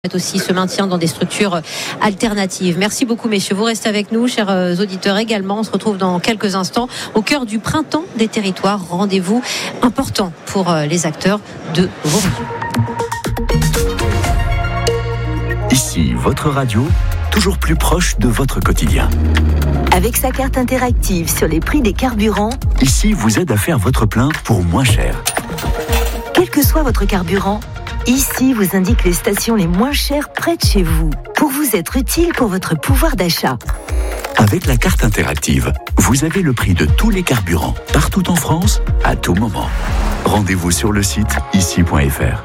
Aussi ce maintien dans des structures alternatives. Merci beaucoup messieurs, vous restez avec nous chers auditeurs également, on se retrouve dans quelques instants au cœur du printemps des territoires, rendez-vous important pour les acteurs de vos régions. Ici votre radio, toujours plus proche de votre quotidien. Avec sa carte interactive sur les prix des carburants, Ici vous aide à faire votre plein pour moins cher. quel que soit votre carburant, Ici vous indique les stations les moins chères près de chez vous, pour vous être utile pour votre pouvoir d'achat. Avec la carte interactive, vous avez le prix de tous les carburants, partout en France, à tout moment. Rendez-vous sur le site ici.fr.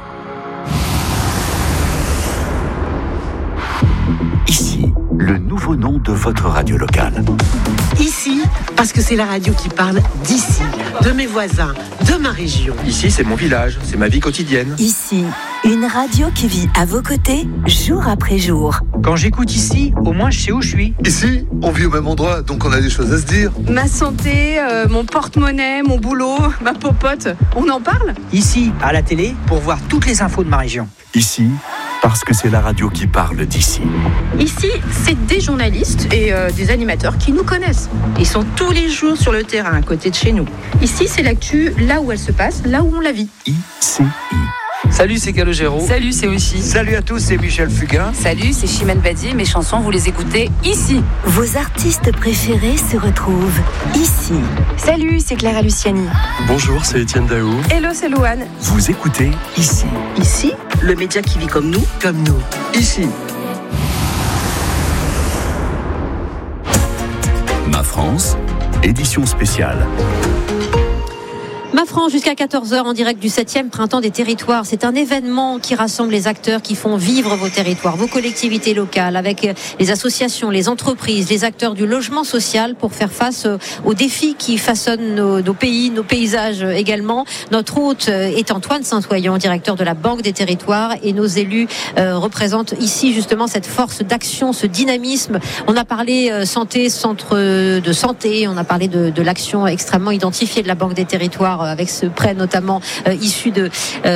Ici, le nouveau nom de votre radio locale. Ici, parce que c'est la radio qui parle d'ici, de mes voisins, de ma région. Ici, c'est mon village, c'est ma vie quotidienne. Ici, une radio qui vit à vos côtés, jour après jour. Quand j'écoute ici, au moins je sais où je suis. Ici, on vit au même endroit, donc on a des choses à se dire. Ma santé, mon porte-monnaie, mon boulot, ma popote, on en parle ? Ici, à la télé, pour voir toutes les infos de ma région. Ici, parce que c'est la radio qui parle d'ici. Ici, c'est des journalistes et des animateurs qui nous connaissent. Ils sont tous les jours sur le terrain à côté de chez nous. Ici, c'est l'actu là où elle se passe, là où on la vit. ICI. Salut, c'est Calogero. Salut, c'est aussi. Salut à tous, c'est Michel Fugain. Salut, c'est Chimène Badi. Mes chansons, vous les écoutez ici. Vos artistes préférés se retrouvent ici. Salut, c'est Clara Luciani. Bonjour, c'est Étienne Daou. Hello, c'est Louane. Vous écoutez ici. Ici, le média qui vit comme nous. Ici. Ma France, édition spéciale. Ma France jusqu'à 14h en direct du 7e printemps des territoires. C'est un événement qui rassemble les acteurs qui font vivre vos territoires, vos collectivités locales, avec les associations, les entreprises, les acteurs du logement social pour faire face aux défis qui façonnent nos pays, nos paysages également. Notre hôte est Antoine Saint-Oyen, directeur de la Banque des territoires, et nos élus représentent ici justement cette force d'action, ce dynamisme. On a parlé santé, centre de santé, on a parlé de l'action extrêmement identifiée de la Banque des territoires avec ce prêt notamment issu de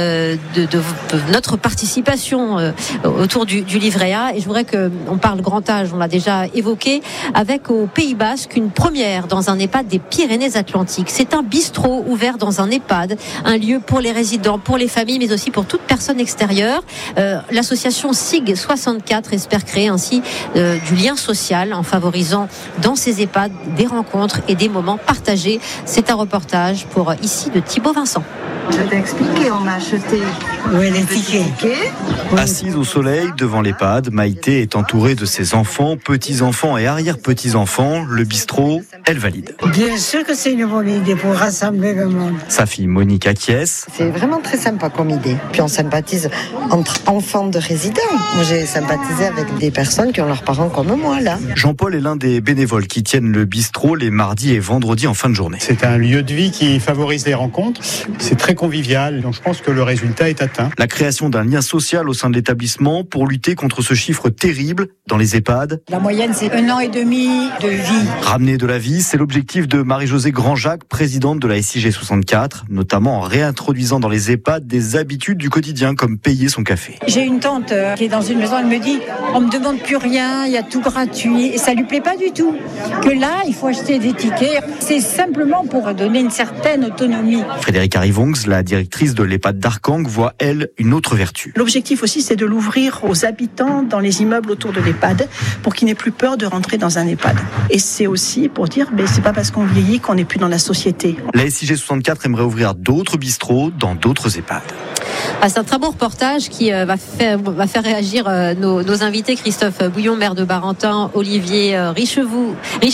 notre participation autour du livret A. Et je voudrais qu'on parle grand âge, on l'a déjà évoqué, avec au Pays Basque une première dans un EHPAD des Pyrénées-Atlantiques. C'est un bistrot ouvert dans un EHPAD, un lieu pour les résidents, pour les familles, mais aussi pour toute personne extérieure. L'association SIG 64 espère créer ainsi du lien social en favorisant dans ces EHPAD des rencontres et des moments partagés. C'est un reportage pour ici de Thibaut Vincent. Je t'ai expliqué, on a acheté les tickets. Assise au soleil devant l'EHPAD, Maïté est entourée de ses enfants, petits-enfants et arrière-petits-enfants. Le bistrot, elle valide. Bien sûr que c'est une bonne idée pour rassembler le monde. Sa fille Monique acquiesce. C'est vraiment très sympa comme idée. Puis on sympathise entre enfants de résidents. Moi j'ai sympathisé avec des personnes qui ont leurs parents comme moi là. Jean-Paul est l'un des bénévoles qui tiennent le bistrot les mardis et vendredis en fin de journée. C'est un lieu de vie qui favorise les rencontres. C'est très convivial, donc je pense que le résultat est atteint. La création d'un lien social au sein de l'établissement pour lutter contre ce chiffre terrible dans les EHPAD. La moyenne, c'est 1 an et demi de vie. Ramener de la vie, c'est l'objectif de Marie-Josée Grandjacques, présidente de la SIG 64, notamment en réintroduisant dans les EHPAD des habitudes du quotidien comme payer son café. J'ai une tante qui est dans une maison, elle me dit on me demande plus rien, il y a tout gratuit, et ça lui plaît pas du tout. Que là, il faut acheter des tickets. C'est simplement pour donner une certaine autonomie. Frédéric Arrivongs, la directrice de l'EHPAD d'Arcang, voit, elle, une autre vertu. L'objectif aussi, c'est de l'ouvrir aux habitants dans les immeubles autour de l'EHPAD pour qu'ils n'aient plus peur de rentrer dans un EHPAD. Et c'est aussi pour dire, c'est pas parce qu'on vieillit qu'on n'est plus dans la société. La SIG 64 aimerait ouvrir d'autres bistrots dans d'autres EHPAD. C'est un très beau reportage qui va faire réagir nos invités. Christophe Bouillon, maire de Barentin, Olivier Richefou,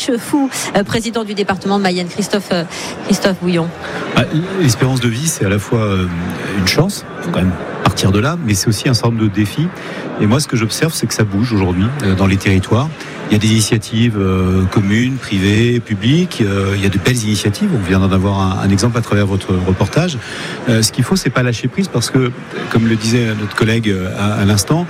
président du département de Mayenne. Christophe Bouillon. L'espérance de vie, c'est à la fois une chance, il faut quand même partir de là, mais c'est aussi un certain nombre de défis. Et moi, ce que j'observe, c'est que ça bouge aujourd'hui dans les territoires. Il y a des initiatives communes, privées, publiques. Il y a de belles initiatives. On vient d'en avoir un exemple à travers votre reportage. Ce qu'il faut, c'est pas lâcher prise parce que que, comme le disait notre collègue à l'instant,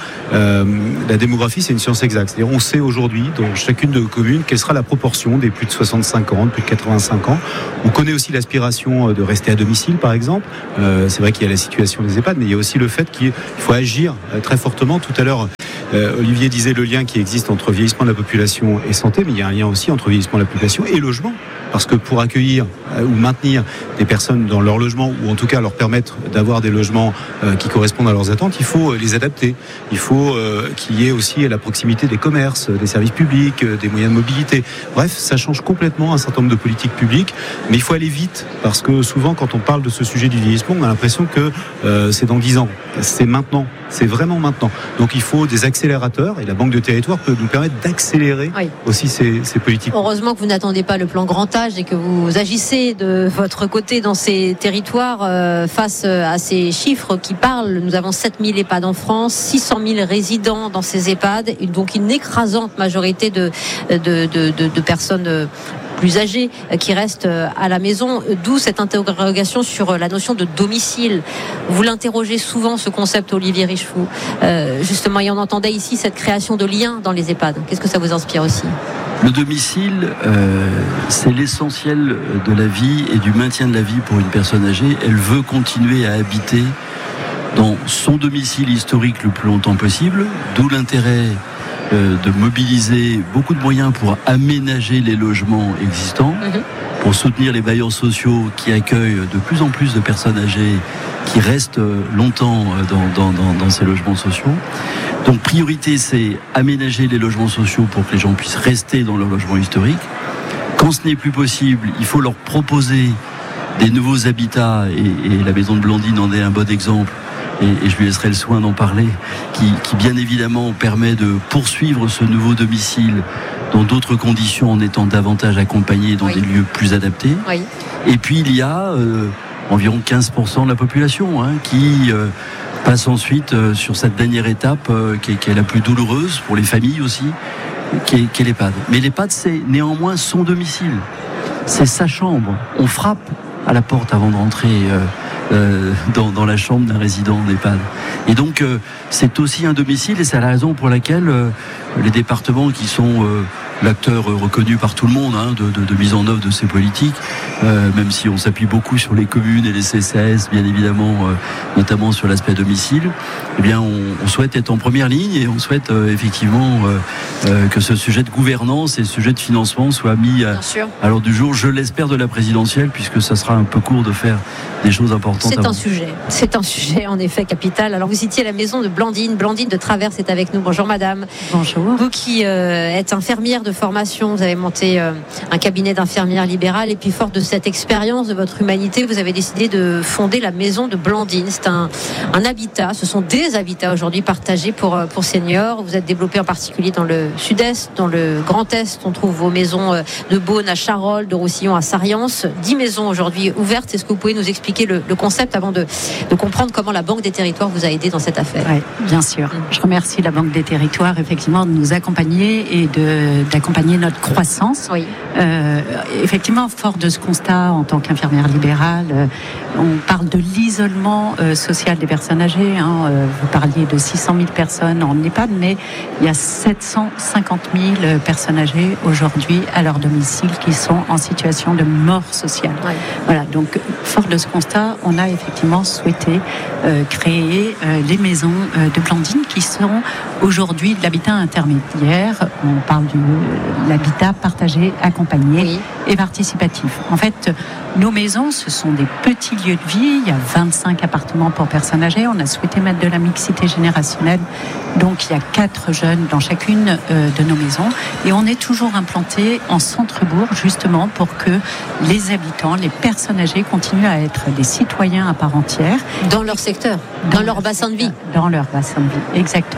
la démographie, c'est une science exacte. C'est-à-dire, on sait aujourd'hui, dans chacune de nos communes, quelle sera la proportion des plus de 65 ans, plus de 85 ans. On connaît aussi l'aspiration de rester à domicile, par exemple. C'est vrai qu'il y a la situation des EHPAD, mais il y a aussi le fait qu'il faut agir très fortement. Tout à l'heure, Olivier disait le lien qui existe entre vieillissement de la population et santé, mais il y a un lien aussi entre vieillissement de la population et logement. Parce que pour accueillir ou maintenir des personnes dans leur logement, ou en tout cas leur permettre d'avoir des logements qui correspondent à leurs attentes, il faut les adapter. Il faut qu'il y ait aussi la proximité des commerces, des services publics, des moyens de mobilité. Bref, ça change complètement un certain nombre de politiques publiques, mais il faut aller vite, parce que souvent quand on parle de ce sujet du vieillissement, on a l'impression que c'est dans 10 ans. C'est maintenant, c'est vraiment maintenant. Donc il faut des accélérateurs, et la Banque de Territoire peut nous permettre d'accélérer aussi ces politiques. Heureusement que vous n'attendez pas le plan grand âge et que vous agissez de votre côté dans ces territoires face à ces chiffres qui parlent. Nous avons 7000 EHPAD en France, 600 000 résidents dans ces EHPAD, et donc une écrasante majorité de personnes plus âgés qui restent à la maison, d'où cette interrogation sur la notion de domicile. Vous l'interrogez souvent, ce concept, Olivier Richefou, justement, et on entendait ici cette création de liens dans les EHPAD. Qu'est-ce que ça vous inspire aussi ? Le domicile, c'est l'essentiel de la vie et du maintien de la vie pour une personne âgée. Elle veut continuer à habiter dans son domicile historique le plus longtemps possible, d'où l'intérêt de mobiliser beaucoup de moyens pour aménager les logements existants, pour soutenir les bailleurs sociaux qui accueillent de plus en plus de personnes âgées qui restent longtemps dans ces logements sociaux. Donc priorité, c'est aménager les logements sociaux pour que les gens puissent rester dans leur logement historique. Quand ce n'est plus possible, il faut leur proposer des nouveaux habitats, et la maison de Blandine en est un bon exemple, et je lui laisserai le soin d'en parler, qui bien évidemment permet de poursuivre ce nouveau domicile dans d'autres conditions, en étant davantage accompagné dans des lieux plus adaptés. Et puis il y a environ 15% de la population qui passe ensuite sur cette dernière étape qui est la plus douloureuse pour les familles aussi, qui est l'EHPAD. Mais l'EHPAD, c'est néanmoins son domicile, c'est sa chambre. On frappe à la porte avant de rentrer dans la chambre d'un résident d'EHPAD. Et donc c'est aussi un domicile, et c'est la raison pour laquelle les départements qui sont l'acteur reconnu par tout le monde de mise en œuvre de ces politiques, même si on s'appuie beaucoup sur les communes et les CCAS, bien évidemment, notamment sur l'aspect domicile, eh bien on souhaite être en première ligne, et on souhaite effectivement que ce sujet de gouvernance et ce sujet de financement soit mis à l'ordre du jour, je l'espère, de la présidentielle, puisque ça sera un peu court de faire des choses importantes. C'est un sujet en effet capital. Alors vous citiez la maison de Blandine de Traverse est avec nous. Bonjour madame. Bonjour. Vous qui êtes infirmière de formation, vous avez monté un cabinet d'infirmière libérale, et puis fort de cette expérience, de votre humanité, vous avez décidé de fonder la maison de Blandine. C'est un habitat, ce sont des habitats aujourd'hui partagés pour seniors. Vous êtes développé en particulier dans le sud-est, dans le Grand Est. On trouve vos maisons de Beaune à Charolles, de Roussillon à Sariance. 10 maisons aujourd'hui ouvertes. Est-ce que vous pouvez nous expliquer le concept avant de comprendre comment la Banque des Territoires vous a aidé dans cette affaire? Oui, bien sûr. Je remercie la Banque des Territoires effectivement de nous accompagner et d'accompagner notre croissance. Oui. Effectivement, fort de ce constat en tant qu'infirmière libérale, on parle de l'isolement social des personnes âgées. Vous parliez de 600 000 personnes en EHPAD, mais il y a 750 000 personnes âgées aujourd'hui à leur domicile qui sont en situation de mort sociale. Oui. Voilà, donc fort de ce constat, on a effectivement souhaité créer les maisons de Blandine qui sont aujourd'hui de l'habitat intermédiaire. On parle de l'habitat partagé, accompagné et participatif. En fait, nos maisons, ce sont des petits lieux de vie. Il y a 25 appartements pour personnes âgées. On a souhaité mettre de la mixité générationnelle. Donc, il y a 4 jeunes dans chacune de nos maisons. Et on est toujours implanté en centre-bourg, justement, pour que les habitants, les personnes âgées continuent à être des citoyens à part entière. Dans leur secteur, dans leur bassin de vie. Dans leur bassin de vie, exactement. Donc,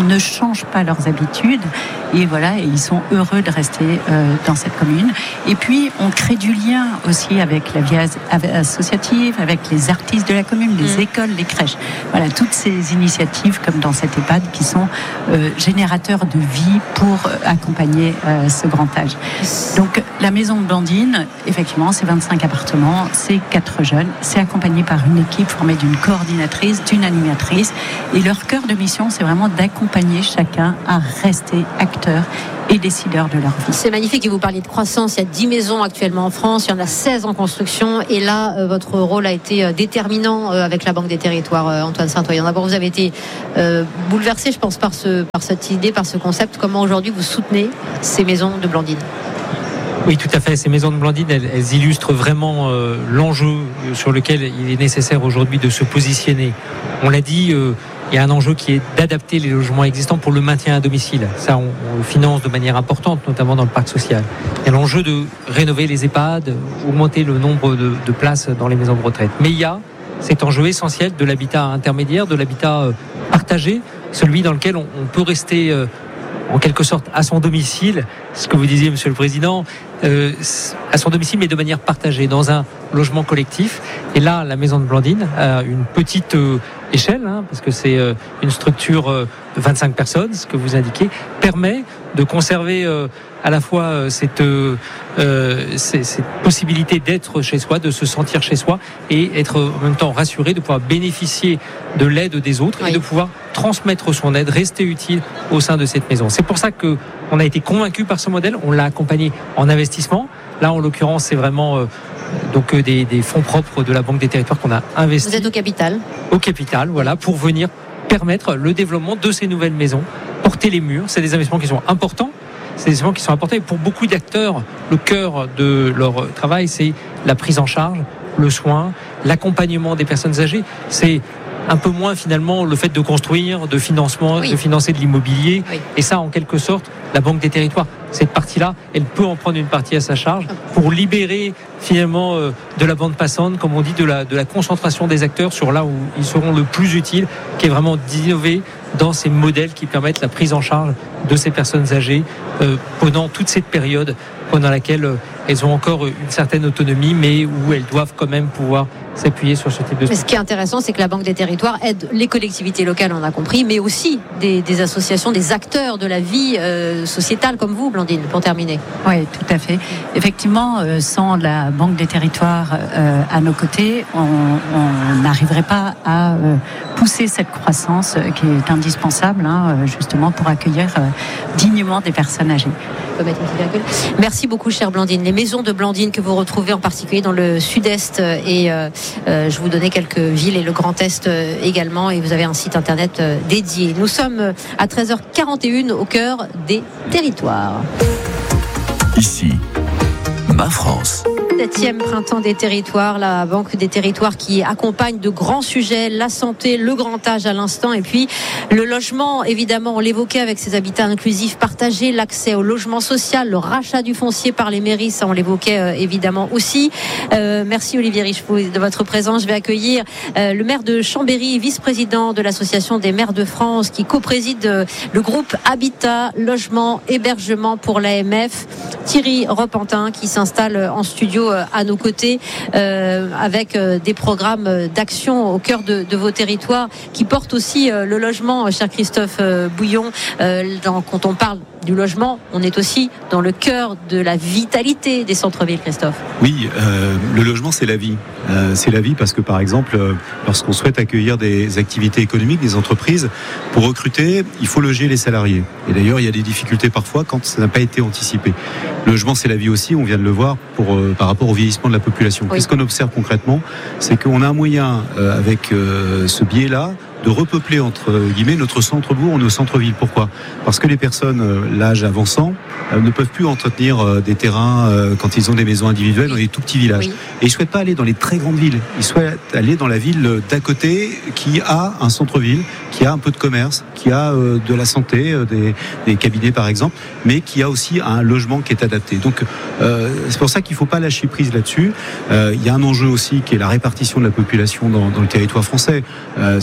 on ne change pas leurs habitudes. Et voilà, et ils sont heureux de rester dans cette commune. Et puis, on crée du lien aussi avec la vie associative, avec les artistes de la commune, les écoles, les crèches. Voilà, toutes ces initiatives, comme dans cet EHPAD, qui sont générateurs de vie pour accompagner ce grand âge. Donc, la maison de Blandine, effectivement, c'est 25 appartements, c'est 4 jeunes, c'est accompagné par une équipe formée d'une coordinatrice, d'une animatrice. Et leur cœur de mission, c'est vraiment d'accompagner chacun à rester acteur et décideurs de leur vie. C'est magnifique, et vous parliez de croissance. Il y a 10 maisons actuellement en France, il y en a 16 en construction, et là, votre rôle a été déterminant avec la Banque des Territoires, Antoine Saint-Oyen. D'abord, vous avez été bouleversé, je pense, par cette idée, par ce concept. Comment aujourd'hui vous soutenez ces maisons de Blandine ? Oui, tout à fait. Ces maisons de Blandine, elles illustrent vraiment l'enjeu sur lequel il est nécessaire aujourd'hui de se positionner. On l'a dit, il y a un enjeu qui est d'adapter les logements existants pour le maintien à domicile. Ça, on le finance de manière importante, notamment dans le parc social. Il y a l'enjeu de rénover les EHPAD, augmenter le nombre de places dans les maisons de retraite. Mais il y a cet enjeu essentiel de l'habitat intermédiaire, de l'habitat partagé, celui dans lequel on peut rester en quelque sorte à son domicile, ce que vous disiez, Monsieur le Président, à son domicile, mais de manière partagée, dans un logement collectif. Et là, la maison de Blandine a une petite échelle, parce que c'est une structure de 25 personnes, ce que vous indiquez, permet de conserver à la fois cette possibilité d'être chez soi, de se sentir chez soi, et être en même temps rassuré de pouvoir bénéficier de l'aide des autres, oui, et de pouvoir transmettre son aide, rester utile au sein de cette maison. C'est pour ça qu'on a été convaincu par ce modèle, on l'a accompagné en investissement. Là, en l'occurrence, c'est vraiment des fonds propres de la Banque des Territoires qu'on a investis. Vous êtes au capital ? Au capital, voilà, pour venir permettre le développement de ces nouvelles maisons, porter les murs. C'est des investissements qui sont importants. C'est des investissements qui sont importants. Et pour beaucoup d'acteurs, le cœur de leur travail, c'est la prise en charge, le soin, l'accompagnement des personnes âgées. C'est un peu moins finalement le fait de construire, de financement, oui, de financer de l'immobilier. Oui. Et ça, en quelque sorte, la Banque des Territoires, cette partie-là, elle peut en prendre une partie à sa charge pour libérer finalement de la bande passante, comme on dit, de la concentration des acteurs sur là où ils seront le plus utiles, qui est vraiment d'innover dans ces modèles qui permettent la prise en charge de ces personnes âgées pendant toute cette période pendant laquelle elles ont encore une certaine autonomie, mais où elles doivent quand même pouvoir s'appuyer sur ce type de structure. Mais ce qui est intéressant, c'est que la Banque des Territoires aide les collectivités locales, on a compris, mais aussi des associations, des acteurs de la vie sociétale comme vous, Blandine, pour terminer. Oui, tout à fait. Effectivement, sans la Banque des Territoires à nos côtés, on n'arriverait pas à pousser cette croissance qui est indispensable, justement, pour accueillir dignement des personnes âgées. Merci beaucoup, chère Blandine. Les maisons de Blandine que vous retrouvez en particulier dans le sud-est, et je vous donnais quelques villes, et le Grand Est également, et vous avez un site internet dédié. Nous sommes à 13h41 au cœur des territoires. Ici, ma France. 7e printemps des territoires, la Banque des Territoires qui accompagne de grands sujets, la santé, le grand âge à l'instant, et puis le logement, évidemment, on l'évoquait avec ces habitats inclusifs partagés, l'accès au logement social, le rachat du foncier par les mairies, ça on l'évoquait évidemment aussi. Merci Olivier Richefou de votre présence. Je vais accueillir le maire de Chambéry, vice-président de l'Association des maires de France, qui co-préside le groupe Habitat, Logement, Hébergement pour l'AMF, Thierry Repentin, qui s'installe en studio à nos côtés avec des programmes d'action au cœur de vos territoires qui portent aussi le logement, cher Christophe Bouillon. Quand on parle du logement, on est aussi dans le cœur de la vitalité des centres-villes, Christophe. Oui, le logement, c'est la vie. C'est la vie parce que, par exemple, lorsqu'on souhaite accueillir des activités économiques, des entreprises, pour recruter, il faut loger les salariés. Et d'ailleurs, il y a des difficultés parfois quand ça n'a pas été anticipé. Le logement, c'est la vie aussi, on vient de le voir, par rapport au vieillissement de la population. Oui. Qu'est-ce qu'on observe concrètement ? C'est qu'on a un moyen, avec ce biais-là, de repeupler entre guillemets notre centre-bourg, nos centres-villes. Pourquoi ? Parce que les personnes, l'âge avançant, ne peuvent plus entretenir des terrains quand ils ont des maisons individuelles dans les tout petits villages. Oui. Et ils ne souhaitent pas aller dans les très grandes villes. Ils souhaitent aller dans la ville d'à côté qui a un centre-ville, qui a un peu de commerce, qui a de la santé, des cabinets par exemple, mais qui a aussi un logement qui est adapté. Donc c'est pour ça qu'il ne faut pas lâcher prise là-dessus. Il y a un enjeu aussi qui est la répartition de la population dans le territoire français. C'est pas faute de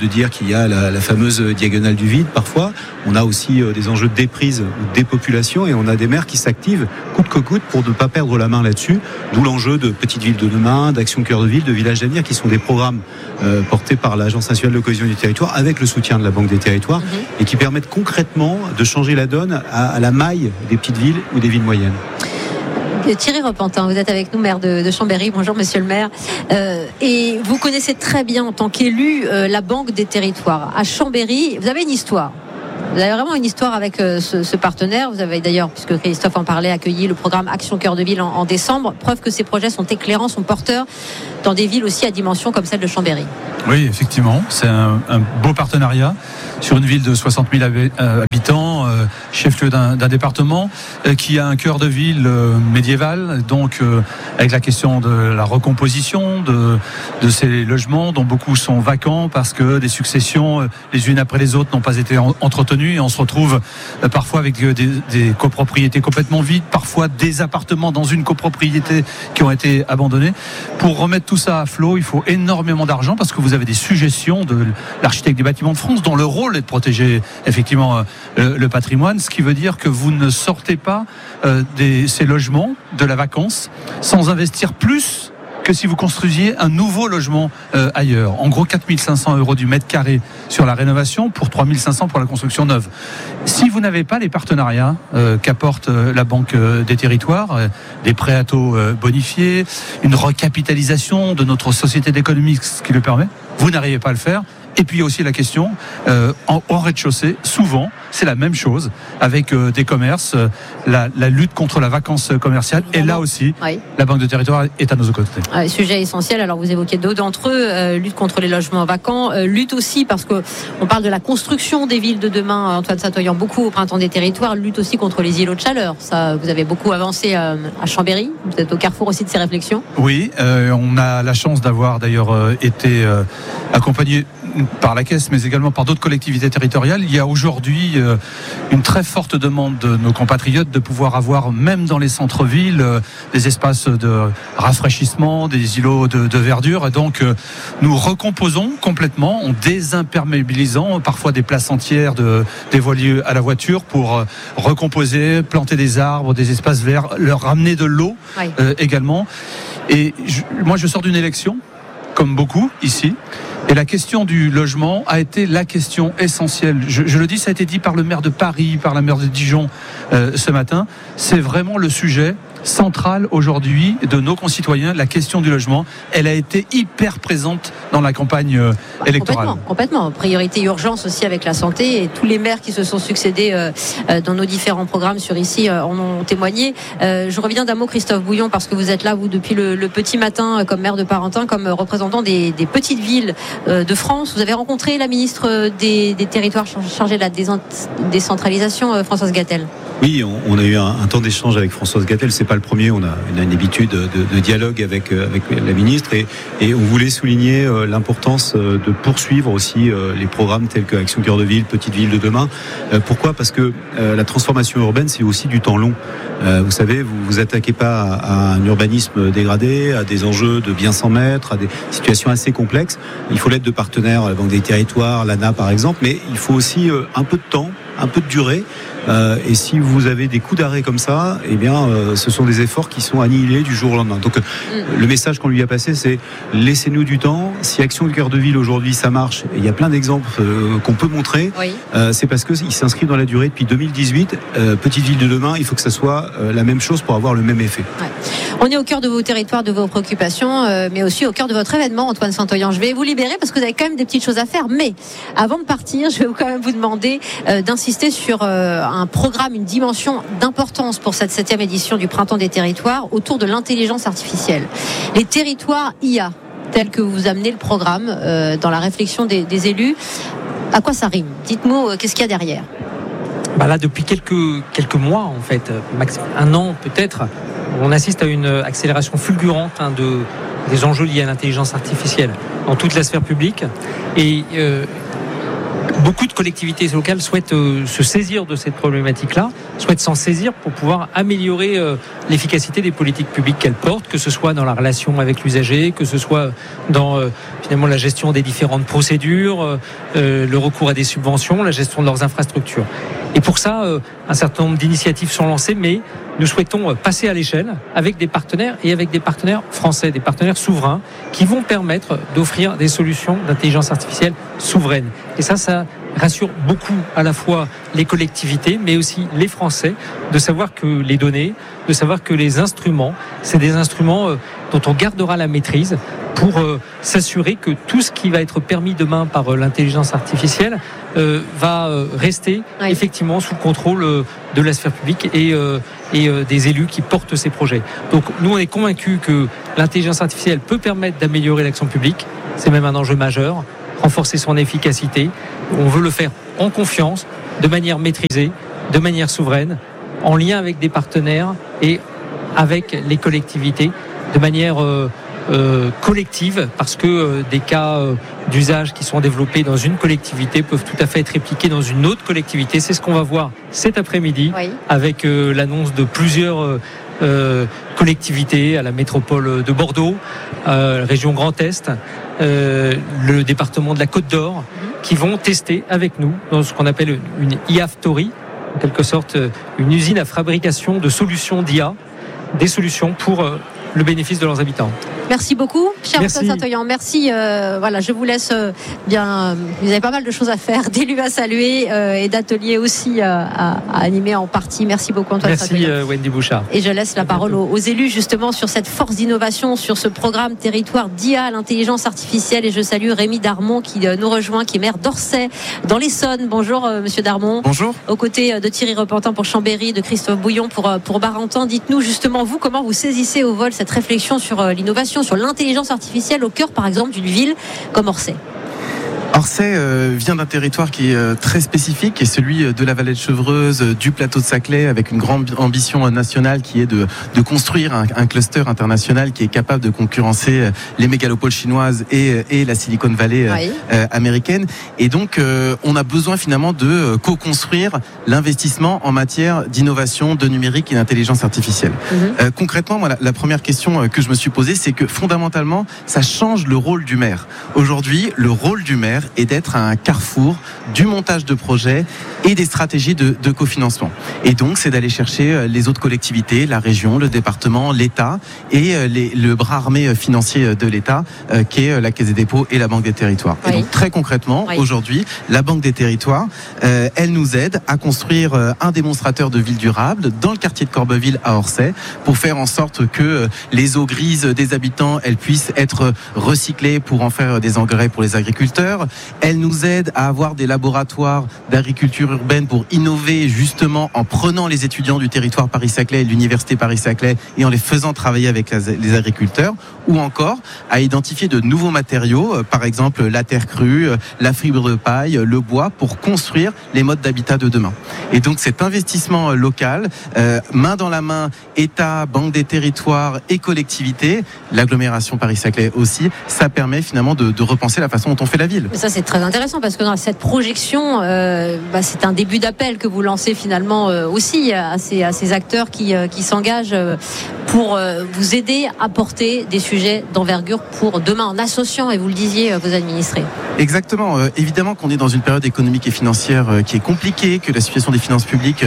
dire qu'il y a la fameuse diagonale du vide parfois. On a aussi des enjeux de déprise ou de dépopulation, et on a des maires qui s'activent coûte que coûte pour ne pas perdre la main là-dessus. D'où l'enjeu de Petites Villes de demain, d'Action Cœur de Ville, de Village d'avenir, qui sont des programmes portés par l'Agence nationale de cohésion du territoire avec le soutien de la Banque des territoires, et qui permettent concrètement de changer la donne à la maille des petites villes ou des villes moyennes. Thierry Repentin, vous êtes avec nous, maire de Chambéry. Bonjour monsieur le maire. Et vous connaissez très bien en tant qu'élu la Banque des territoires. À Chambéry, vous avez une histoire. Vous avez vraiment une histoire avec ce partenaire. Vous avez d'ailleurs, puisque Christophe en parlait, accueilli le programme Action Cœur de Ville en décembre. Preuve que ces projets sont éclairants, sont porteurs dans des villes aussi à dimension comme celle de Chambéry. Oui, effectivement, c'est un beau partenariat sur une ville de 60 000 habitants, chef-lieu d'un département qui a un cœur de ville médiéval, donc avec la question de la recomposition de ces logements dont beaucoup sont vacants parce que des successions les unes après les autres n'ont pas été entretenues, et on se retrouve parfois avec des copropriétés complètement vides, parfois des appartements dans une copropriété qui ont été abandonnés. Pour remettre tout ça à flot, il faut énormément d'argent parce que vous avez des suggestions de l'architecte des bâtiments de France dont le rôle est de protéger effectivement le patrimoine, ce qui veut dire que vous ne sortez pas ces logements de la vacance sans investir plus que si vous construisiez un nouveau logement ailleurs. En gros, 4 500 € du mètre carré sur la rénovation pour 3 500 pour la construction neuve. Si vous n'avez pas les partenariats qu'apporte la Banque des territoires, des prêts à taux bonifiés, une recapitalisation de notre société d'économie, ce qui le permet, vous n'arrivez pas à le faire. Et puis il y a aussi la question, en rez-de-chaussée, souvent, c'est la même chose avec des commerces, la lutte contre la vacance commerciale. Et là aussi, la Banque de territoire est à nos côtés. Sujet essentiel, alors vous évoquez deux d'entre eux, lutte contre les logements vacants, lutte aussi parce qu'on parle de la construction des villes de demain, Antoine Saint-Oyen, beaucoup au Printemps des territoires, lutte aussi contre les îlots de chaleur. Ça, vous avez beaucoup avancé à Chambéry, vous êtes au carrefour aussi de ces réflexions. Oui, on a la chance d'avoir d'ailleurs été accompagné par la Caisse, mais également par d'autres collectivités territoriales. Il y a aujourd'hui une très forte demande de nos compatriotes de pouvoir avoir, même dans les centres-villes, des espaces de rafraîchissement, des îlots de verdure. Et donc, nous recomposons complètement en désimperméabilisant parfois des places entières dévolues à la voiture pour recomposer, planter des arbres, des espaces verts, leur ramener de l'eau également. Et moi, je sors d'une élection, comme beaucoup ici. Et la question du logement a été la question essentielle. Je le dis, ça a été dit par le maire de Paris, par la maire de Dijon ce matin. C'est vraiment le sujet central aujourd'hui de nos concitoyens. La question du logement, elle a été hyper présente dans la campagne électorale. Complètement. Priorité urgence aussi avec la santé, et tous les maires qui se sont succédés dans nos différents programmes sur ici en ont témoigné. Je reviens d'un mot, Christophe Bouillon, parce que vous êtes là, vous, depuis le petit matin, comme maire de Parentin, comme représentant des petites villes de France. Vous avez rencontré la ministre des territoires chargée de la décentralisation, Françoise Gatel. Oui, on a eu un temps d'échange avec Françoise Gatel. C'est pas le premier. On a une habitude de dialogue avec la ministre, et on voulait souligner l'importance de poursuivre aussi les programmes tels que Action Cœur de Ville, Petite Ville de demain. Pourquoi ? Parce que la transformation urbaine, c'est aussi du temps long. Vous savez, vous attaquez pas à un urbanisme dégradé, à des enjeux de bien 100 mètres, à des situations assez complexes. Il faut l'aide de partenaires, la Banque des territoires, l'ANA par exemple, mais il faut aussi un peu de temps, un peu de durée. Et si vous avez des coups d'arrêt comme ça, eh bien, ce sont des efforts qui sont annihilés du jour au lendemain. Donc, le message qu'on lui a passé, c'est laissez-nous du temps. Si Action Cœur de Ville aujourd'hui, ça marche, et il y a plein d'exemples qu'on peut montrer, c'est parce qu'ils s'inscrivent dans la durée depuis 2018. Petite Ville de demain, il faut que ça soit la même chose pour avoir le même effet. On est au cœur de vos territoires, de vos préoccupations, mais aussi au cœur de votre événement, Antoine Saint-Oyen. Je vais vous libérer parce que vous avez quand même des petites choses à faire. Mais avant de partir, je vais quand même vous demander d'insister sur un programme, une dimension d'importance pour cette 7e édition du Printemps des territoires autour de l'intelligence artificielle. Les territoires IA, tels que vous amenez le programme dans la réflexion des élus, à quoi ça rime ? Dites-moi, qu'est-ce qu'il y a derrière ? Là, depuis quelques mois, en fait, un an peut-être, on assiste à une accélération fulgurante des enjeux liés à l'intelligence artificielle dans toute la sphère publique. Et beaucoup de collectivités locales souhaitent se saisir de cette problématique-là, souhaitent s'en saisir pour pouvoir améliorer l'efficacité des politiques publiques qu'elles portent, que ce soit dans la relation avec l'usager, que ce soit dans finalement la gestion des différentes procédures, le recours à des subventions, la gestion de leurs infrastructures. Et pour ça, un certain nombre d'initiatives sont lancées, mais nous souhaitons passer à l'échelle avec des partenaires et avec des partenaires français, des partenaires souverains qui vont permettre d'offrir des solutions d'intelligence artificielle souveraines. Et ça rassure beaucoup à la fois les collectivités, mais aussi les Français, de savoir que les données, de savoir que les instruments, c'est des instruments dont on gardera la maîtrise pour s'assurer que tout ce qui va être permis demain par l'intelligence artificielle va rester effectivement sous le contrôle de la sphère publique et des élus qui portent ces projets. Donc nous, on est convaincus que l'intelligence artificielle peut permettre d'améliorer l'action publique. C'est même un enjeu majeur, renforcer son efficacité. On veut le faire en confiance, de manière maîtrisée, de manière souveraine, en lien avec des partenaires et avec les collectivités, de manière collective, parce que des cas d'usage qui sont développés dans une collectivité peuvent tout à fait être répliqués dans une autre collectivité. C'est ce qu'on va voir cet après-midi avec l'annonce de plusieurs collectivités à la métropole de Bordeaux, région Grand Est, le département de la Côte d'Or, qui vont tester avec nous dans ce qu'on appelle une IA Factory, en quelque sorte une usine à fabrication de solutions d'IA, des solutions pour le bénéfice de leurs habitants. Merci beaucoup, cher Antoine Saint-Oyen. Merci. Voilà, je vous laisse bien. Vous avez pas mal de choses à faire, d'élus à saluer et d'ateliers aussi à animer en partie. Merci beaucoup, Antoine Saint-Oyen. Merci, Wendy Bouchard. Et je laisse la parole aux élus justement sur cette force d'innovation, sur ce programme territoire d'IA, l'intelligence artificielle. Et je salue Rémi Darmon qui nous rejoint, qui est maire d'Orsay, dans l'Essonne. Bonjour, Monsieur Darmon. Bonjour. Aux côtés de Thierry Repentin pour Chambéry, de Christophe Bouillon pour Barentin. Dites-nous justement, vous, comment vous saisissez au vol cette réflexion sur l'innovation, sur l'intelligence artificielle au cœur, par exemple, d'une ville comme Orsay. Orsay vient d'un territoire qui est très spécifique, qui est celui de la vallée de Chevreuse, du plateau de Saclay, avec une grande ambition nationale qui est de construire un cluster international qui est capable de concurrencer les mégalopoles chinoises et la Silicon Valley américaine. Et donc, on a besoin finalement de co-construire l'investissement en matière d'innovation, de numérique et d'intelligence artificielle. Concrètement, moi, la première question que je me suis posée, c'est que fondamentalement, ça change le rôle du maire. Aujourd'hui, le rôle du maire est d'être à un carrefour du montage de projets et des stratégies de cofinancement. Et donc, c'est d'aller chercher les autres collectivités, la région, le département, l'État et le bras armé financier de l'État, qui est la Caisse des dépôts et la Banque des territoires. Et donc, très concrètement, aujourd'hui, la Banque des territoires, elle nous aide à construire un démonstrateur de ville durable dans le quartier de Corbeville à Orsay pour faire en sorte que les eaux grises des habitants, elles puissent être recyclées pour en faire des engrais pour les agriculteurs. Elle nous aide à avoir des laboratoires d'agriculture urbaine pour innover justement en prenant les étudiants du territoire Paris-Saclay et de l'université Paris-Saclay et en les faisant travailler avec les agriculteurs, ou encore à identifier de nouveaux matériaux, par exemple la terre crue, la fibre de paille, le bois, pour construire les modes d'habitat de demain. Et donc cet investissement local, main dans la main, État, Banque des territoires et collectivités, l'agglomération Paris-Saclay aussi, ça permet finalement de repenser la façon dont on fait la ville. Mais ça, c'est très intéressant parce que dans cette projection, c'est un début d'appel que vous lancez finalement aussi à ces acteurs qui s'engagent pour vous aider à porter des sujets d'envergure pour demain, en associant, et vous le disiez, vos administrés. Exactement. Évidemment qu'on est dans une période économique et financière qui est compliquée, que la situation des finances publiques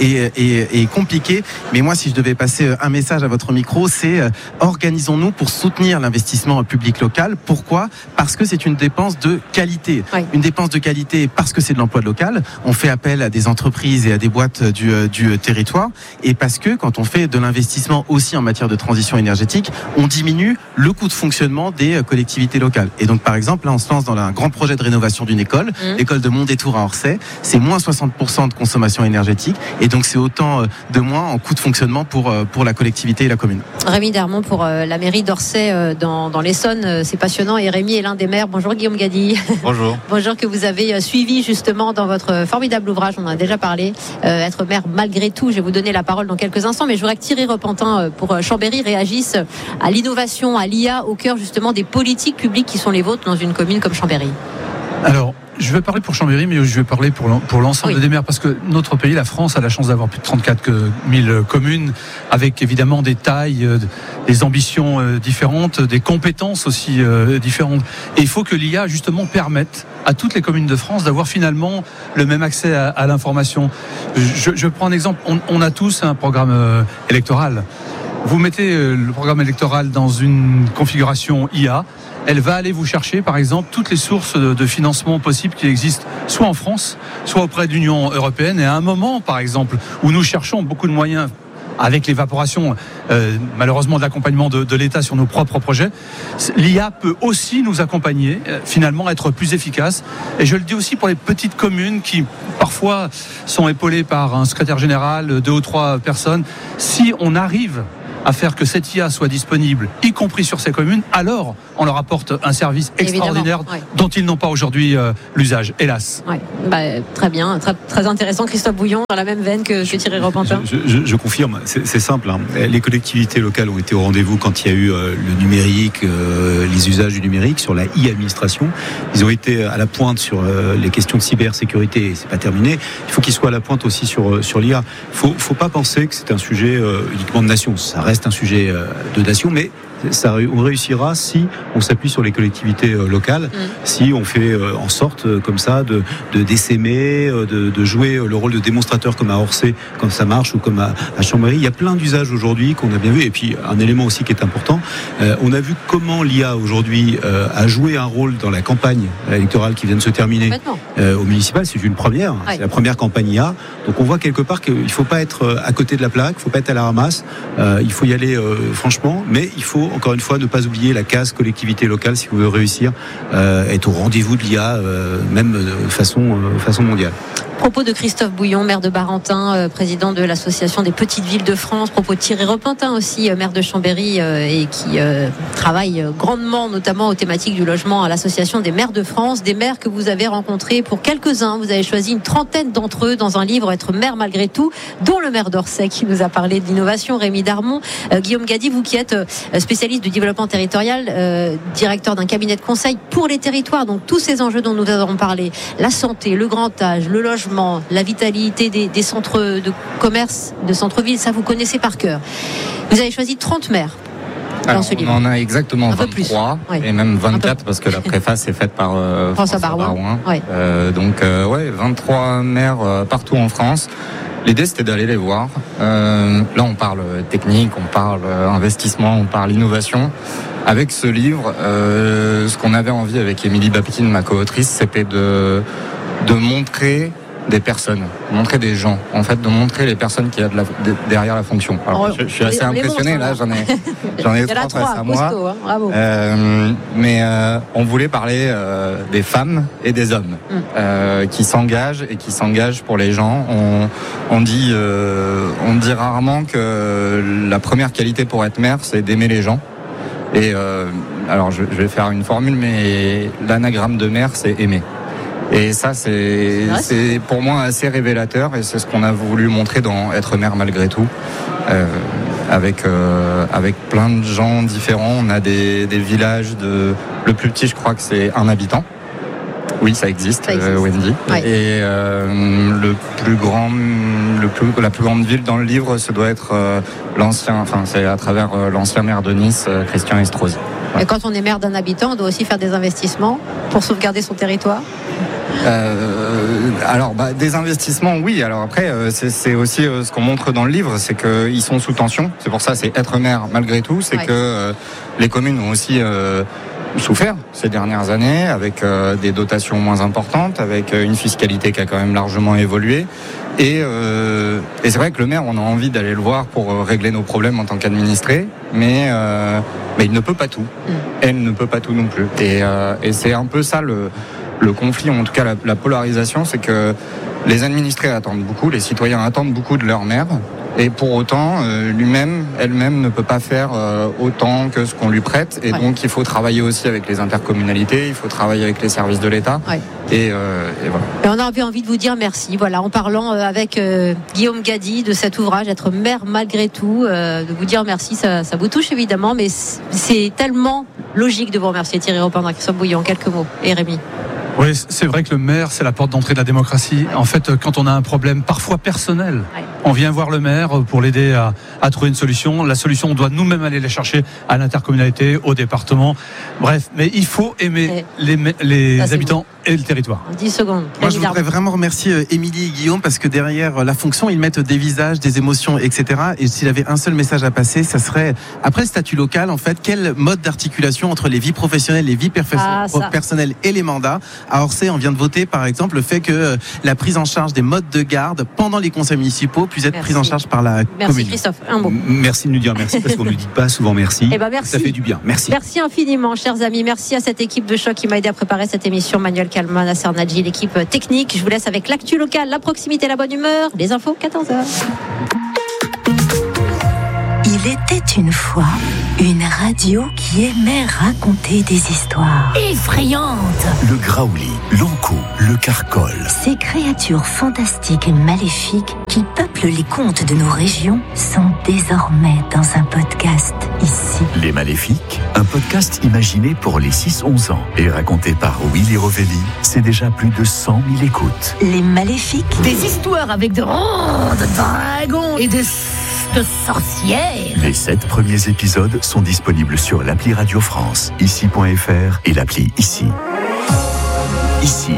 est compliquée. Mais moi, si je devais passer un message à votre micro, c'est organisons-nous pour soutenir l'investissement public local. Pourquoi ? Parce que c'est une dépense de qualité. Une dépense de qualité parce que c'est de l'emploi local. On fait appel à des entreprises et à des boîtes du territoire. Et parce que quand on fait de l'investissement aussi en matière de transition énergétique, on diminue le coût de fonctionnement des collectivités locales. Et donc, par exemple, là, on se lance dans un grand projet de rénovation d'une école, l'école de Mondétour à Orsay. C'est moins 60% de consommation énergétique. Et donc, c'est autant de moins en coût de fonctionnement pour la collectivité et la commune. Rémi Darmon pour la mairie d'Orsay dans l'Essonne. C'est passionnant. Et Rémi est l'un des maires. Bonjour Guillaume Gady. Bonjour. Bonjour, que vous avez suivi justement dans votre formidable ouvrage. On en a déjà parlé. Être maire malgré tout. Je vais vous donner la parole dans quelques instants. Mais je voudrais que Thierry Repentin pour Chambéry réagisse à l'innovation, à l'IA, au cœur justement des politiques publiques qui sont les vôtres dans une commune comme Chambéry. Alors, je vais parler pour Chambéry, mais je vais parler pour l'ensemble des maires, parce que notre pays, la France, a la chance d'avoir plus de 34 000 communes, avec évidemment des tailles, des ambitions différentes, des compétences aussi différentes. Et il faut que l'IA, justement, permette à toutes les communes de France d'avoir finalement le même accès à l'information. Je prends un exemple. On a tous un programme électoral. Vous mettez le programme électoral dans une configuration IA, elle va aller vous chercher, par exemple, toutes les sources de financement possibles qui existent, soit en France, soit auprès de l'Union européenne. Et à un moment, par exemple, où nous cherchons beaucoup de moyens avec l'évaporation, malheureusement, de l'accompagnement de l'État sur nos propres projets, l'IA peut aussi nous accompagner, finalement, être plus efficace. Et je le dis aussi pour les petites communes qui, parfois, sont épaulées par un secrétaire général, 2 ou 3 personnes. Si on arrive à faire que cette IA soit disponible, y compris sur ces communes, alors on leur apporte un service extraordinaire dont ils n'ont pas aujourd'hui l'usage, hélas. Très bien, très intéressant. Christophe Bouillon, dans la même veine que Thierry Repentin. Je confirme, c'est simple. Les collectivités locales ont été au rendez-vous quand il y a eu le numérique, les usages du numérique sur la e-administration. Ils ont été à la pointe sur les questions de cybersécurité, et c'est pas terminé. Il faut qu'ils soient à la pointe aussi sur l'IA. Faut pas penser que c'est un sujet uniquement de nation. Ça reste un sujet de nation, mais on réussira si on s'appuie sur les collectivités locales, si on fait en sorte comme ça d'essaimer, de jouer le rôle de démonstrateur comme à Orsay quand ça marche, ou comme à Chambéry. Il y a plein d'usages aujourd'hui qu'on a bien vu. Et puis un élément aussi qui est important, on a vu comment l'IA aujourd'hui a joué un rôle dans la campagne électorale qui vient de se terminer au municipal. C'est une première, c'est la première campagne IA. Donc on voit quelque part qu'il ne faut pas être à côté de la plaque, il ne faut pas être à la ramasse, il faut y aller franchement, mais il faut encore une fois ne pas oublier la case collectivité locale si vous voulez réussir, être au rendez-vous de l'IA, même de façon mondiale. Propos de Christophe Bouillon, maire de Barentin, président de l'association des petites villes de France. Propos de Thierry Repentin aussi, maire de Chambéry, et qui travaille grandement, notamment aux thématiques du logement, à l'association des maires de France. Des maires que vous avez rencontrés pour quelques-uns. Vous avez choisi une trentaine d'entre eux dans un livre, Être maire malgré tout, dont le maire d'Orsay qui nous a parlé de l'innovation, Rémi Darmon. Guillaume Gady, vous qui êtes spécialiste du développement territorial, directeur d'un cabinet de conseil pour les territoires, donc tous ces enjeux dont nous avons parlé, la santé, le grand âge, le logement, la vitalité des centres de commerce, de centre-ville, ça vous connaissez par cœur. Vous avez choisi 30 maires. Alors, on en a exactement 23 et même 24 parce que la préface est faite par François Barouin. Donc 23 maires partout en France. L'idée, c'était d'aller les voir. Là, on parle technique, on parle investissement, on parle innovation. Avec ce livre, ce qu'on avait envie avec Émilie Babkin, ma co-autrice, c'était de montrer des personnes, montrer des gens, en fait, de montrer les personnes qu'il y a derrière la fonction. Alors, je suis assez impressionné, là, j'en ai 3 face à moi. Costaud, bravo. Mais on voulait parler des femmes et des hommes qui s'engagent et qui s'engagent pour les gens. On dit rarement que la première qualité pour être maire, c'est d'aimer les gens. Et alors, je vais faire une formule, mais l'anagramme de maire, c'est aimer. Et ça, c'est pour moi assez révélateur, et c'est ce qu'on a voulu montrer dans Être maire malgré tout, avec plein de gens différents. On a des villages le plus petit, je crois que c'est 1 habitant. Oui, ça existe. Wendy. Et la plus grande ville dans le livre, ça doit être c'est à travers l'ancien maire de Nice, Christian Estrosi. Et quand on est maire d'un habitant, on doit aussi faire des investissements pour sauvegarder son territoire. Des investissements, oui. Alors après, c'est aussi ce qu'on montre dans le livre, c'est qu'ils sont sous tension. C'est pour ça, c'est Être maire malgré tout. C'est que les communes ont aussi souffert ces dernières années, avec des dotations moins importantes, avec une fiscalité qui a quand même largement évolué. Et c'est vrai que le maire, on a envie d'aller le voir pour régler nos problèmes en tant qu'administré, mais il ne peut pas tout. Elle ne peut pas tout non plus. Et c'est un peu ça le conflit, en tout cas la polarisation, c'est que Les administrés attendent beaucoup, les citoyens attendent beaucoup de leur maire. Et pour autant, elle-même ne peut pas faire autant que ce qu'on lui prête. Et donc, il faut travailler aussi avec les intercommunalités, il faut travailler avec les services de l'État. Ouais. Et voilà. Et on a envie de vous dire merci. Voilà, en parlant avec Guillaume Gady de cet ouvrage, Être maire malgré tout, de vous dire merci. Ça vous touche évidemment, mais c'est tellement logique de vous remercier, Thierry Repentin, Christophe Bouillon. Quelques mots. Et Rémi. Oui, c'est vrai que le maire, c'est la porte d'entrée de la démocratie. En fait, quand on a un problème parfois personnel, on vient voir le maire pour l'aider à trouver une solution. La solution, on doit nous-mêmes aller la chercher à l'intercommunalité, au département. Bref, mais il faut aimer les habitants et le territoire. 10 secondes. Moi, je voudrais vraiment remercier Émilie et Guillaume parce que derrière la fonction, ils mettent des visages, des émotions, etc. Et s'il avait un seul message à passer, ça serait, après le statut local, en fait, quel mode d'articulation entre les vies professionnelles, les vies personnelles et les mandats. À Orsay, on vient de voter, par exemple, le fait que la prise en charge des modes de garde pendant les conseils municipaux puisse être prise en charge par la commune. Merci Christophe, un mot. Merci de nous dire merci parce qu'on ne dit pas souvent merci. Merci. Ça fait du bien. Merci. Merci infiniment, chers amis. Merci à cette équipe de choc qui m'a aidé à préparer cette émission. Manuel Kalman, Nasser Nadji, l'équipe technique. Je vous laisse avec l'actu locale, la proximité, la bonne humeur. Les infos, 14h. Il était une fois une radio qui aimait raconter des histoires effrayantes. Le Graouli, l'Ankou, le Carcol. Ces créatures fantastiques et maléfiques qui peuplent les contes de nos régions sont désormais dans un podcast ici. Les Maléfiques, un podcast imaginé pour les 6-11 ans et raconté par Willy Rovelli. C'est déjà plus de 100 000 écoutes. Les Maléfiques. Des histoires avec de dragons et de sorcières. Les 7 premiers épisodes sont disponibles sur l'appli Radio France, ici.fr et l'appli Ici. Ici.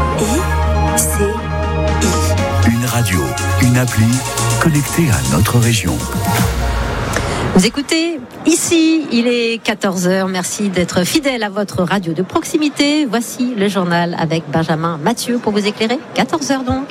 Une radio, une appli connectée à notre région. Vous écoutez Ici, il est 14h. Merci d'être fidèle à votre radio de proximité. Voici le journal avec Benjamin Mathieu pour vous éclairer. 14h donc.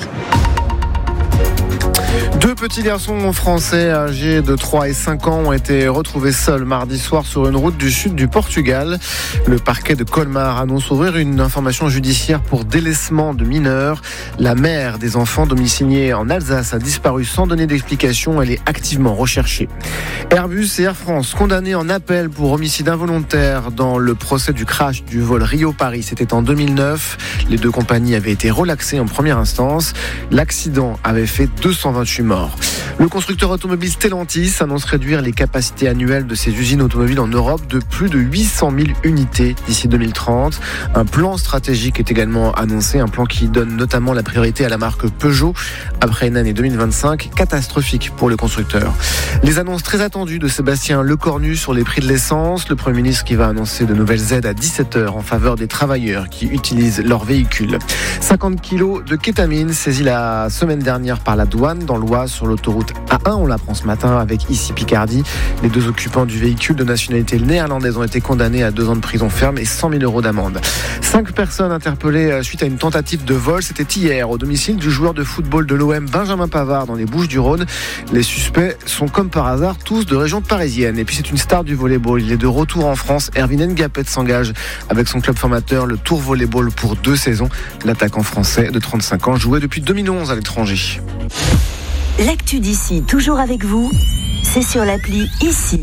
2 petits garçons français âgés de 3 et 5 ans ont été retrouvés seuls mardi soir sur une route du sud du Portugal. Le parquet de Colmar annonce ouvrir une information judiciaire pour délaissement de mineurs. La mère des enfants domiciliés en Alsace a disparu sans donner d'explication. Elle est activement recherchée. Airbus et Air France condamnés en appel pour homicide involontaire dans le procès du crash du vol Rio-Paris. C'était en 2009. Les 2 compagnies avaient été relaxées en première instance. L'accident avait fait 228 morts. Le constructeur automobile Stellantis annonce réduire les capacités annuelles de ses usines automobiles en Europe de plus de 800 000 unités d'ici 2030. Un plan stratégique est également annoncé, un plan qui donne notamment la priorité à la marque Peugeot après une année 2025 catastrophique pour le constructeur. Les annonces très attendues de Sébastien Lecornu sur les prix de l'essence, le Premier ministre qui va annoncer de nouvelles aides à 17h en faveur des travailleurs qui utilisent leur véhicule. 50 kilos de kétamine saisis la semaine dernière par la douane dans l'Oise sur l'autoroute A1, on l'apprend ce matin avec Ici Picardie. Les 2 occupants du véhicule de nationalité néerlandaise ont été condamnés à 2 ans de prison ferme et 100 000 € d'amende. 5 personnes interpellées suite à une tentative de vol. C'était hier au domicile du joueur de football de l'OM Benjamin Pavard dans les Bouches-du-Rhône. Les suspects sont comme par hasard tous de région parisienne. Et puis c'est une star du volleyball. Il est de retour en France. Erwin Ngapet s'engage avec son club formateur, le Tour Volleyball, pour 2 saisons. L'attaquant français de 35 ans jouait depuis 2011 à l'étranger. L'actu d'ici, toujours avec vous, c'est sur l'appli Ici.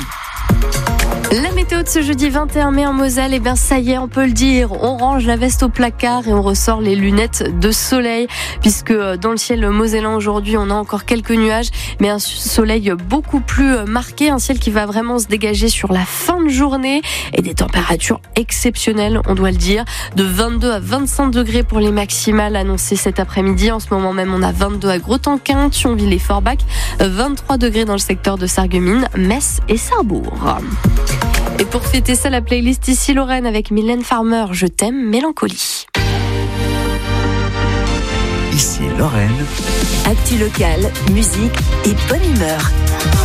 La météo de ce jeudi 21 mai en Moselle, ça y est, on peut le dire, on range la veste au placard et on ressort les lunettes de soleil, puisque dans le ciel mosellan aujourd'hui, on a encore quelques nuages, mais un soleil beaucoup plus marqué, un ciel qui va vraiment se dégager sur la fin de journée et des températures exceptionnelles, on doit le dire, de 22 à 25 degrés pour les maximales annoncées cet après-midi. En ce moment même, on a 22 à Grostenquin, Thionville et Forbach, 23 degrés dans le secteur de Sarreguemines, Metz et Sarrebourg. Et pour fêter ça, la playlist Ici Lorraine avec Mylène Farmer, Je t'aime, Mélancolie. Ici Lorraine. Actu locale, musique et bonne humeur.